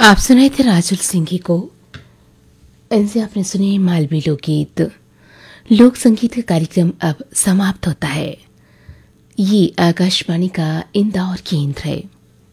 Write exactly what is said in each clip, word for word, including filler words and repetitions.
आप सुनाए थे राजुल सिंघी को। इनसे आपने सुने मालवी लोकगीत। लोक संगीत का कार्यक्रम अब समाप्त होता है। ये आकाशवाणी का इंदौर केंद्र है।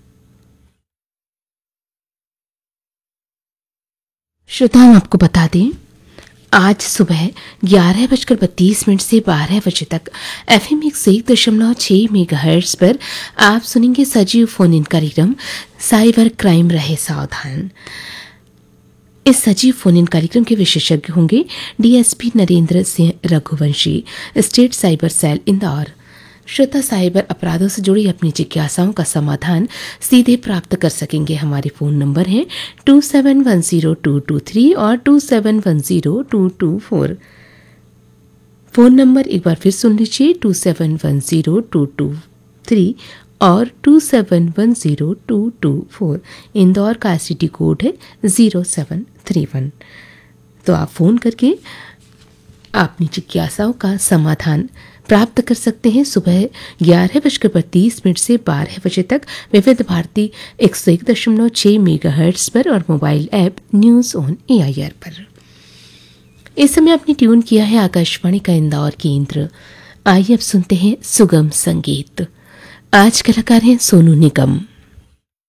श्रोता, हम आपको बता दें, आज सुबह ग्यारह बजकर बत्तीस मिनट से बारह बजे तक एफएम एक सौ एक दशमलव छह मेगाहर्ट्ज पर आप सुनेंगे सजीव फोन इन कार्यक्रम साइबर क्राइम रहे सावधान। इस सजीव फोन इन कार्यक्रम के विशेषज्ञ होंगे DSP Narendra Singh Raghuvanshi, state cyber cell Indore. श्रोता, साइबर अपराधों से जुड़ी अपनी जिज्ञासाओं का समाधान सीधे प्राप्त कर सकेंगे। हमारे फोन नंबर हैं to seven one zero to to three और to seven one zero to to four. Phone number एक बार फिर सुन लीजिए, to seven one zero to to three और to seven one zero to to four. Indore का ICT code है zero seven three one. तो आप phone करके अपनी जिज्ञासाओं का समाधान प्राप्त कर सकते हैं। सुबह ग्यारह बजकर बत्तीस मिनट से बारह बजे तक विविध भारती एक सौ एक दशमलव छह मेगाहर्ट्ज पर और mobile app news on AIR पर। इस समय आपने ट्यून किया है आकाशवाणी का इंदौर केंद्र। आइए अब सुनते हैं सुगम संगीत। आज कलाकार हैं सोनू निगम।